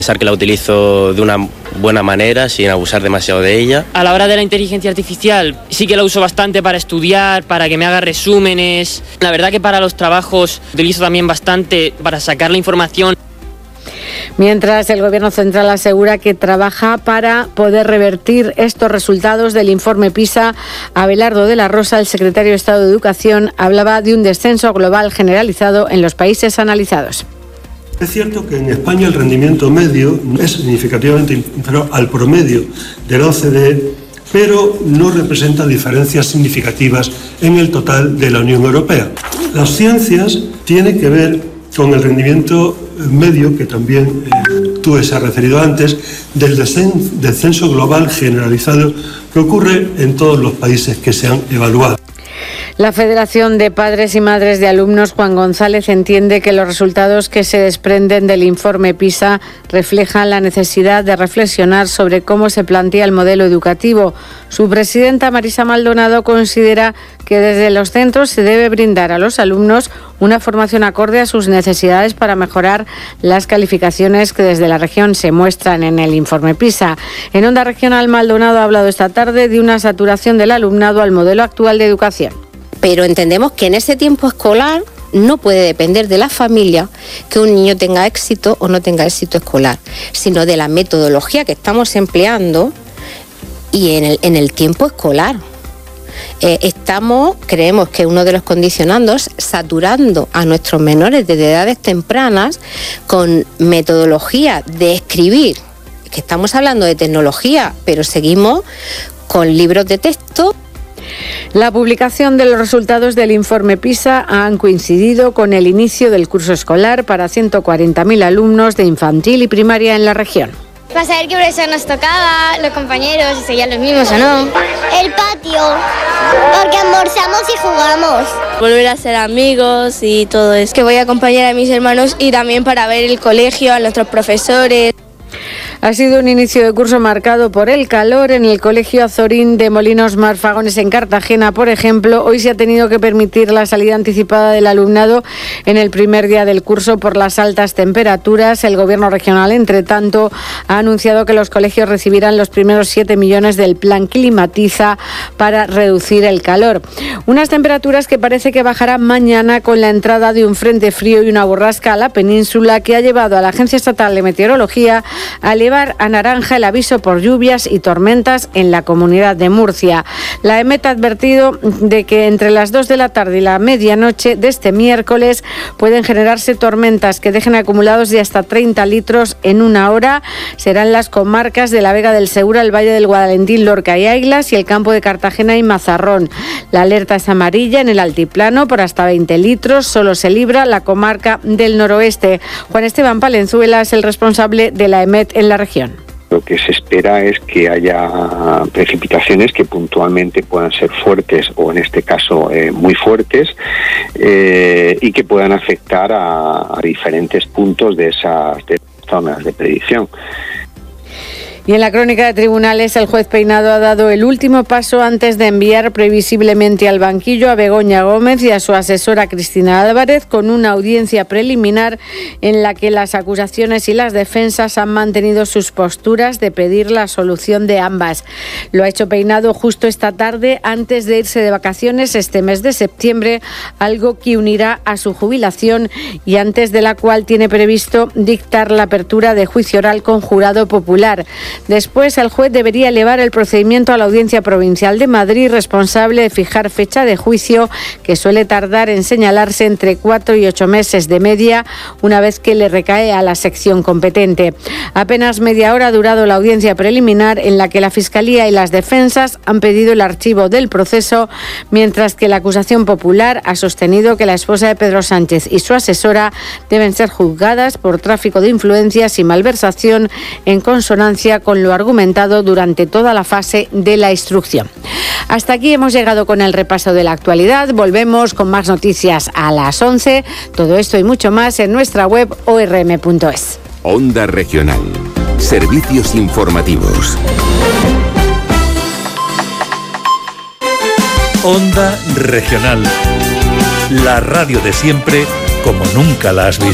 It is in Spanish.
Pensar que la utilizo de una buena manera, sin abusar demasiado de ella. A la hora de la inteligencia artificial sí que la uso bastante para estudiar, para que me haga resúmenes. La verdad que para los trabajos utilizo también bastante para sacar la información. Mientras, el Gobierno central asegura que trabaja para poder revertir estos resultados del informe PISA. Abelardo de la Rosa, el secretario de Estado de Educación, hablaba de un descenso global generalizado en los países analizados. Es cierto que en España el rendimiento medio es significativamente inferior al promedio de la OCDE, pero no representa diferencias significativas en el total de la Unión Europea. Las ciencias tienen que ver con el rendimiento medio, que también tú se has referido antes, del descenso global generalizado que ocurre en todos los países que se han evaluado. La Federación de Padres y Madres de Alumnos, Juan González, entiende que los resultados que se desprenden del informe PISA reflejan la necesidad de reflexionar sobre cómo se plantea el modelo educativo. Su presidenta, Marisa Maldonado, considera que desde los centros se debe brindar a los alumnos una formación acorde a sus necesidades para mejorar las calificaciones que desde la región se muestran en el informe PISA. En Onda Regional, Maldonado ha hablado esta tarde de una saturación del alumnado al modelo actual de educación. Pero entendemos que en ese tiempo escolar no puede depender de la familia que un niño tenga éxito o no tenga éxito escolar, sino de la metodología que estamos empleando y en el tiempo escolar. Creemos que uno de los condicionandos, saturando a nuestros menores desde edades tempranas con metodología de escribir, que estamos hablando de tecnología, pero seguimos con libros de texto. La publicación de los resultados del informe PISA han coincidido con el inicio del curso escolar para 140.000 alumnos de infantil y primaria en la región. Para saber qué profesor nos tocaba, los compañeros, si seguían los mismos o no. El patio, porque almorzamos y jugamos. Volver a ser amigos y todo eso. Que voy a acompañar a mis hermanos y también para ver el colegio, a nuestros profesores. Ha sido un inicio de curso marcado por el calor. En el Colegio Azorín de Molinos Marfagones, en Cartagena, por ejemplo, hoy se ha tenido que permitir la salida anticipada del alumnado en el primer día del curso por las altas temperaturas. El Gobierno regional, entre tanto, ha anunciado que los colegios recibirán los primeros 7 millones del Plan Climatiza para reducir el calor. Unas temperaturas que parece que bajarán mañana con la entrada de un frente frío y una borrasca a la península, que ha llevado a la Agencia Estatal de Meteorología a elevar a naranja el aviso por lluvias y tormentas en la Comunidad de Murcia. La EMET ha advertido de que entre las 2 de la tarde y la medianoche de este miércoles pueden generarse tormentas que dejen acumulados de hasta 30 litros en una hora. Serán las comarcas de la Vega del Segura, el Valle del Guadalentín, Lorca y Águilas y el campo de Cartagena y Mazarrón. La alerta es amarilla en el altiplano por hasta 20 litros. Solo se libra la comarca del noroeste. Juan Esteban Palenzuela es el responsable de la EMET en la región. Lo que se espera es que haya precipitaciones que puntualmente puedan ser fuertes o en este caso muy fuertes y que puedan afectar a diferentes puntos de esas zonas de predicción. Y en la crónica de tribunales, el juez Peinado ha dado el último paso antes de enviar previsiblemente al banquillo a Begoña Gómez y a su asesora Cristina Álvarez, con una audiencia preliminar en la que las acusaciones y las defensas han mantenido sus posturas de pedir la solución de ambas. Lo ha hecho Peinado justo esta tarde, antes de irse de vacaciones este mes de septiembre, algo que unirá a su jubilación y antes de la cual tiene previsto dictar la apertura de juicio oral con jurado popular. Después, el juez debería elevar el procedimiento a la Audiencia Provincial de Madrid, responsable de fijar fecha de juicio, que suele tardar en señalarse entre 4 y 8 meses de media, una vez que le recae a la sección competente. Apenas media hora ha durado la audiencia preliminar, en la que la Fiscalía y las defensas han pedido el archivo del proceso, mientras que la acusación popular ha sostenido que la esposa de Pedro Sánchez y su asesora deben ser juzgadas por tráfico de influencias y malversación, en consonancia con lo argumentado durante toda la fase de la instrucción. Hasta aquí hemos llegado con el repaso de la actualidad. Volvemos con más noticias a las 11. Todo esto y mucho más en nuestra web orm.es. Onda Regional. Servicios informativos. Onda Regional. La radio de siempre, como nunca la has visto.